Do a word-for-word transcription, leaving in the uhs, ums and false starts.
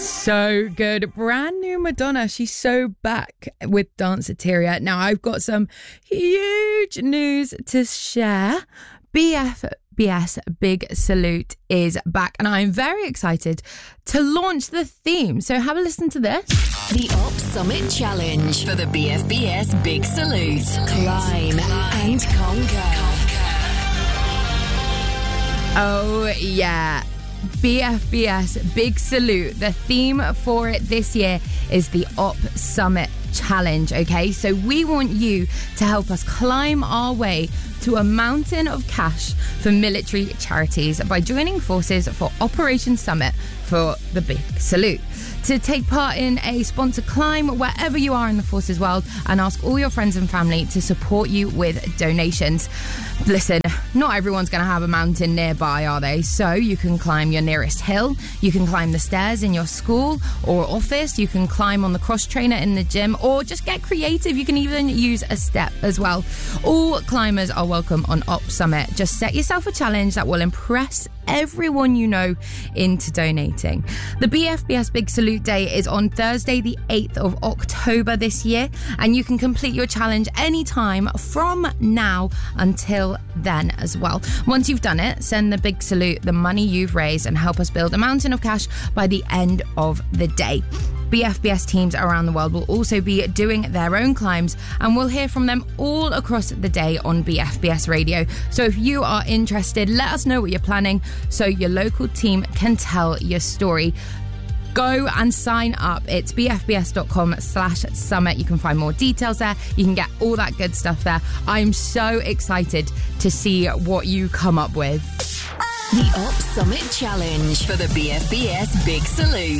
So good. Brand new Madonna. She's so back with Danceteria. Now, I've got some huge news to share. B F B S Big Salute is back, and I'm very excited to launch the theme. So have a listen to this. The Op Summit Challenge for the B F B S Big Salute. Climb and conquer. Oh, yeah. B F B S Big Salute. The theme for it this year is the Op Summit Challenge, okay? So we want you to help us climb our way to a mountain of cash for military charities by joining forces for Operation Summit for the Big Salute. To take part in a sponsored climb wherever you are in the forces world, and ask all your friends and family to support you with donations. Listen, not everyone's going to have a mountain nearby, are they? So you can climb your nearest hill, you can climb the stairs in your school or office, you can climb on the cross trainer in the gym, or just get creative. You can even use a step as well. All climbers are welcome on Op Summit. Just set yourself a challenge that will impress everyone you know into donating. The B F B S Big Salute Day is on Thursday the eighth of October this year, and you can complete your challenge anytime from now until then as well. Once you've done it, send the Big Salute the money you've raised and help us build a mountain of cash by the end of the day. B F B S teams around the world will also be doing their own climbs, and we'll hear from them all across the day on B F B S Radio. So if you are interested, let us know what you're planning so your local team can tell your story. Go and sign up. It's bfbs.com slash summit. You can find more details there. You can get all that good stuff there. I'm so excited to see what you come up with. The Op Summit Challenge for the B F B S Big Salute.